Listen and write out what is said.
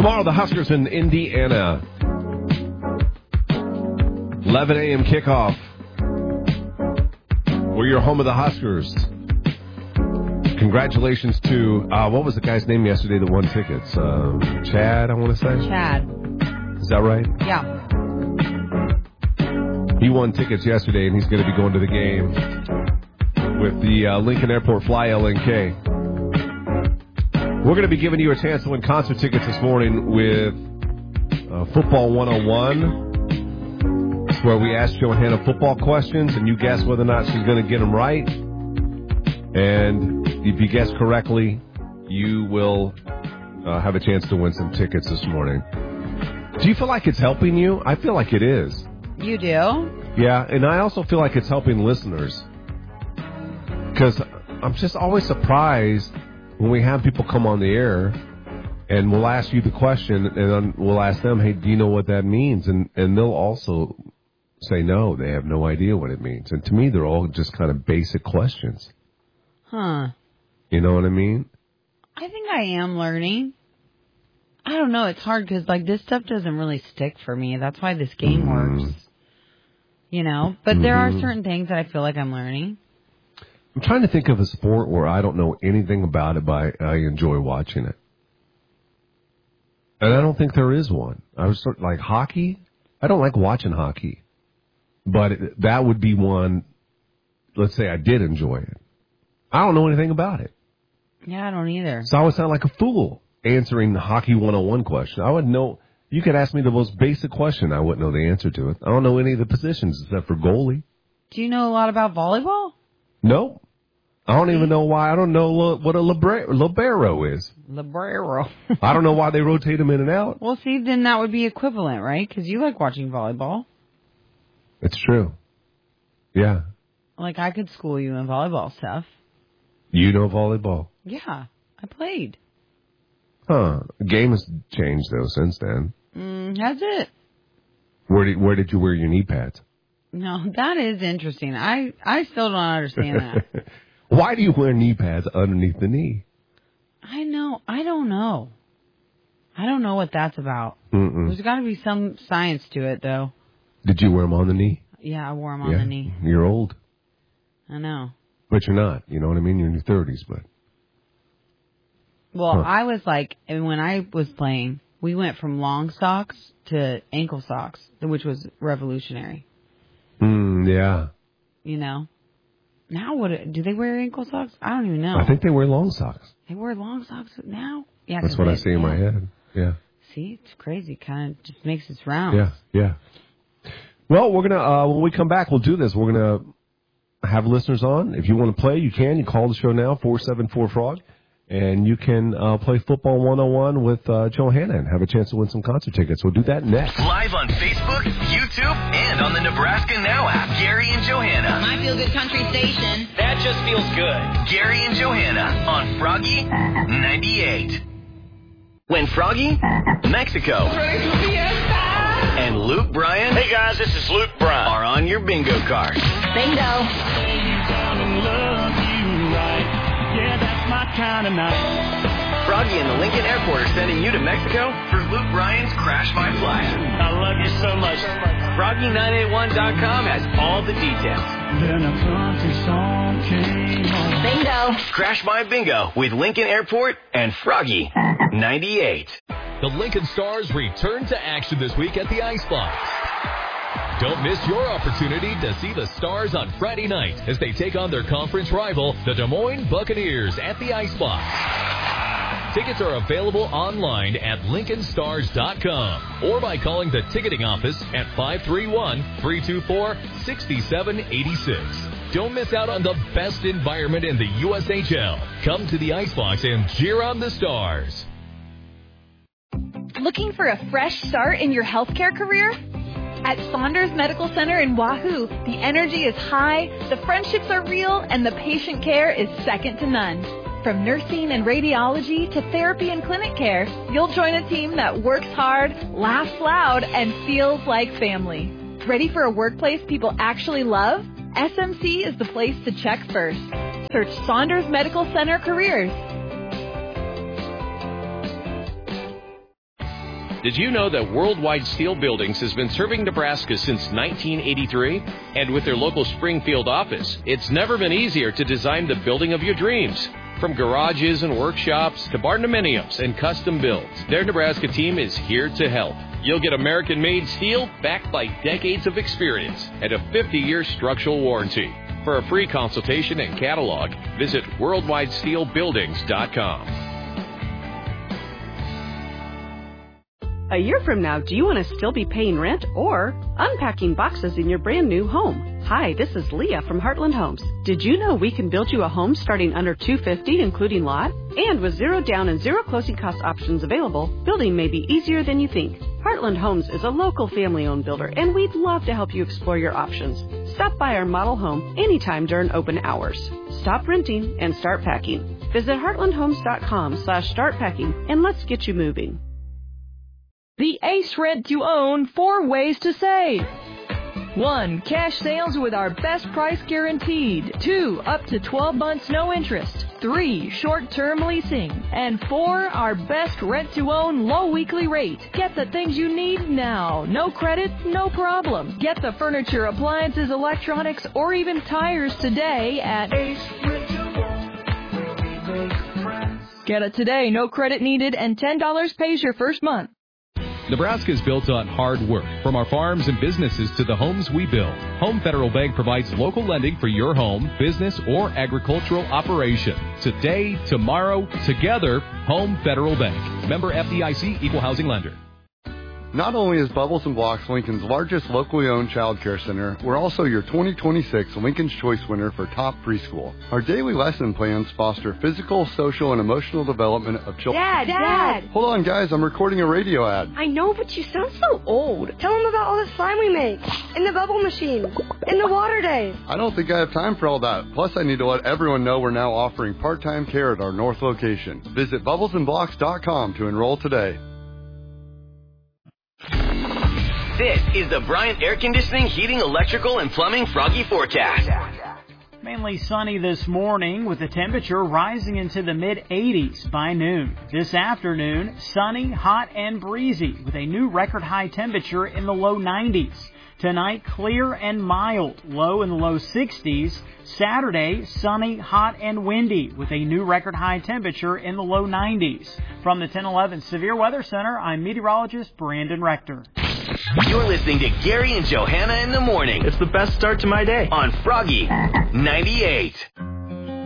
Tomorrow, the Huskers in Indiana. 11 a.m. kickoff. We're your home of the Huskers. Congratulations to, what was the guy's name yesterday that won tickets? Chad, I want to say? Chad. Is that right? Yeah. He won tickets yesterday, and he's going to be going to the game with the Lincoln Airport Fly LNK. We're going to be giving you a chance to win concert tickets this morning with Football 101. It's where we ask Johanna football questions, and you guess whether or not she's going to get them right. And if you guess correctly, you will have a chance to win some tickets this morning. Do you feel like it's helping you? I feel like it is. You do? Yeah, and I also feel like it's helping listeners. Because I'm just always surprised when we have people come on the air and we'll ask you the question and then we'll ask them, hey, do you know what that means? And they'll also say no, they have no idea what it means. And to me, they're all just kind of basic questions. Huh. You know what I mean? I think I am learning. I don't know. It's hard because, like, this stuff doesn't really stick for me. That's why this game works. You know? But there are certain things that I feel like I'm learning. I'm trying to think of a sport where I don't know anything about it, but I enjoy watching it. And I don't think there is one. I was sort of like hockey. I don't like watching hockey. But that would be one, let's say I did enjoy it. I don't know anything about it. Yeah, I don't either. So I would sound like a fool answering the Hockey 101 question. I would know. You could ask me the most basic question. I wouldn't know the answer to it. I don't know any of the positions except for goalie. Do you know a lot about volleyball? No. I don't even know why. I don't know what a libero is. Libero. I don't know why they rotate them in and out. Well, see, then that would be equivalent, right? Because you like watching volleyball. It's true. Yeah. Like, I could school you in volleyball stuff. You know volleyball? Yeah, I played. Huh. The game has changed, though, since then. Has it? Where did you wear your knee pads? No, that is interesting. I still don't understand that. Why do you wear knee pads underneath the knee? I know. I don't know. I don't know what that's about. There's got to be some science to it, though. Did you wear them on the knee? Yeah, I wore them on the knee. You're old. I know. But you're not. You know what I mean? You're in your 30s, but... Well, I was like, when I was playing, we went from long socks to ankle socks, which was revolutionary. Yeah. You know? Now, do they wear ankle socks? I don't even know. I think they wear long socks. They wear long socks now? Yeah. That's what I see in my head. Yeah. See, it's crazy. Kind of just makes its rounds. Yeah. Well, we're going to, when we come back, we'll do this. We're going to have listeners on. If you want to play, you can. You call the show now, 474-FROG. And you can play Football 101 with Johanna and have a chance to win some concert tickets. We'll do that next. Live on Facebook, YouTube, and on the Nebraska Now app. Gary and Johanna. My feel-good country station. That just feels good. Gary and Johanna on Froggy 98. When Froggy, Mexico, and Luke Bryan. Hey guys, this is Luke Bryan. Are on your bingo card. Bingo. Kind of night. Froggy and the Lincoln Airport are sending you to Mexico for Luke Bryan's Crash My Flyer. I love you so much. Froggy981.com has all the details. Then a country song came on. Bingo. Crash My Bingo with Lincoln Airport and Froggy 98. The Lincoln Stars return to action this week at the Icebox. Don't miss your opportunity to see the Stars on Friday night as they take on their conference rival, the Des Moines Buccaneers, at the Icebox. Tickets are available online at LincolnStars.com or by calling the ticketing office at 531-324-6786. Don't miss out on the best environment in the USHL. Come to the Icebox and cheer on the Stars. Looking for a fresh start in your healthcare career? At Saunders Medical Center in Wahoo, the energy is high, the friendships are real, and the patient care is second to none. From nursing and radiology to therapy and clinic care, you'll join a team that works hard, laughs loud, and feels like family. Ready for a workplace people actually love? SMC is the place to check first. Search Saunders Medical Center Careers. Did you know that Worldwide Steel Buildings has been serving Nebraska since 1983? And with their local Springfield office, it's never been easier to design the building of your dreams. From garages and workshops to barndominiums and custom builds, their Nebraska team is here to help. You'll get American-made steel backed by decades of experience and a 50-year structural warranty. For a free consultation and catalog, visit worldwidesteelbuildings.com. A year from now, do you want to still be paying rent or unpacking boxes in your brand new home? Hi, this is Leah from Heartland Homes. Did you know we can build you a home starting under $250, including lot? And with zero down and zero closing cost options available, building may be easier than you think. Heartland Homes is a local family-owned builder, and we'd love to help you explore your options. Stop by our model home anytime during open hours. Stop renting and start packing. Visit heartlandhomes.com/startpacking and let's get you moving. The Ace Rent to Own 4 ways to save. 1. Cash sales with our best price guaranteed. 2. Up to 12 months no interest. 3. Short-term leasing. And 4. Our best rent-to-own low weekly rate. Get the things you need now. No credit, no problem. Get the furniture, appliances, electronics, or even tires today at Ace Rent-to-Own. Get it today, no credit needed, and $10 pays your first month. Nebraska is built on hard work. From our farms and businesses to the homes we build, Home Federal Bank provides local lending for your home, business, or agricultural operation. Today, tomorrow, together, Home Federal Bank. Member FDIC, Equal Housing Lender. Not only is Bubbles and Blocks Lincoln's largest locally owned child care center, we're also your 2026 Lincoln's Choice winner for top preschool. Our daily lesson plans foster physical, social, and emotional development of children. Dad! Hold on, guys, I'm recording a radio ad. I know, but you sound so old. Tell them about all the slime we make, and the bubble machine, and the water days. I don't think I have time for all that. Plus, I need to let everyone know we're now offering part-time care at our North location. Visit bubblesandblocks.com to enroll today. This is the Bryant Air Conditioning, Heating, Electrical, and Plumbing Froggy Forecast. Mainly sunny this morning with the temperature rising into the mid-80s by noon. This afternoon, sunny, hot, and breezy with a new record high temperature in the low 90s. Tonight, clear and mild, low in the low 60s. Saturday, sunny, hot, and windy with a new record high temperature in the low 90s. From the 1011 Severe Weather Center, I'm meteorologist Brandon Rector. You're listening to Gary and Johanna in the morning. It's the best start to my day. On Froggy 98.